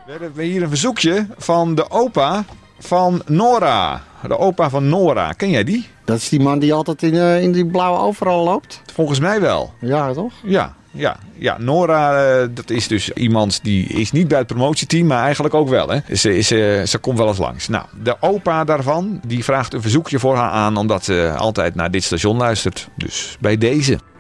We hebben hier een verzoekje van de opa van Nora. De opa van Nora. Ken jij die? Dat is die man die altijd in die blauwe overal loopt? Volgens mij wel. Ja, toch? Ja, Nora, dat is dus iemand die is niet bij het promotieteam, maar eigenlijk ook wel. Hè. Ze komt wel eens langs. Nou, de opa daarvan, die vraagt een verzoekje voor haar aan, omdat ze altijd naar dit station luistert. Dus bij deze.